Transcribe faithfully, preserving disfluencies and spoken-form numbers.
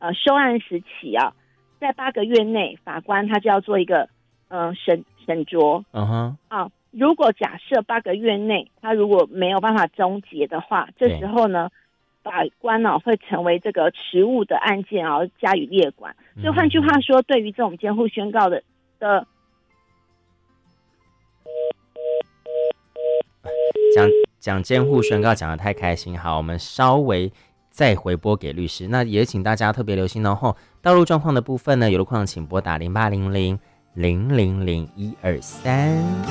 呃收案时起啊，在八个月内，法官他就要做一个呃审审酌。 嗯哼， 啊，如果假设八个月内他如果没有办法终结的话，这时候呢，法官呢、啊、会成为这个迟误的案件啊加以列管。所以换句话说，对于这种监护宣告的的讲讲监护宣告讲得太开心，好，我们稍微再回拨给律师。那也请大家特别留心哦。吼，道路状况的部分呢，有路况请拨打零八零零零零零一二三。